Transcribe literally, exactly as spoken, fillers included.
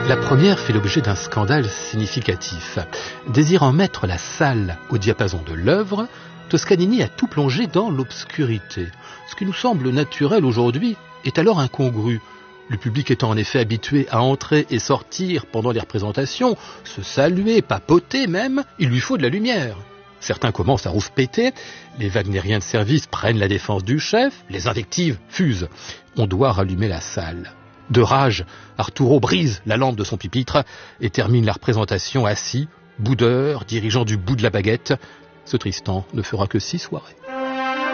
La première fait l'objet d'un scandale significatif. Désirant mettre la salle au diapason de l'œuvre, Toscanini a tout plongé dans l'obscurité. Ce qui nous semble naturel aujourd'hui est alors incongru. Le public étant en effet habitué à entrer et sortir pendant les représentations, se saluer, papoter même, il lui faut de la lumière. Certains commencent à rouspéter, les wagnériens de service prennent la défense du chef, les invectives fusent. On doit rallumer la salle. De rage, Arturo brise la lampe de son pupitre et termine la représentation assis, boudeur, dirigeant du bout de la baguette. Ce Tristan ne fera que six soirées.